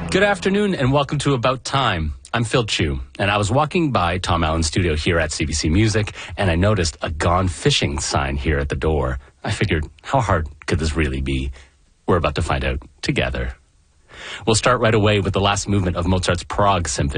Good afternoon and welcome to About Time. I'm Phil Chu, and I was walking by Tom Allen's studio here at CBC Music, and I noticed a Gone Fishing sign here at the door. I figured, how hard could this really be? We're about to find out together. We'll start right away with the last movement of Mozart's Prague Symphony.